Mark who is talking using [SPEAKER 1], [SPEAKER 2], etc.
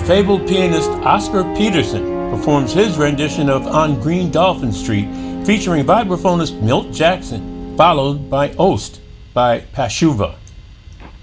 [SPEAKER 1] fabled pianist Oscar Peterson performs his rendition of On Green Dolphin Street, featuring vibraphonist Milt Jackson, followed by Ost by Pashuva.